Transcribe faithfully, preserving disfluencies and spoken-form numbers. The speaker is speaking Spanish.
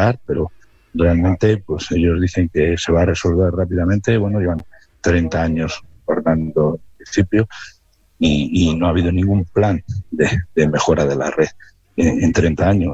empezar, pero realmente pues ellos dicen que se va a resolver rápidamente. Bueno, llevan treinta años gobernando el municipio y, y no ha habido ningún plan de, de mejora de la red en, en treinta años.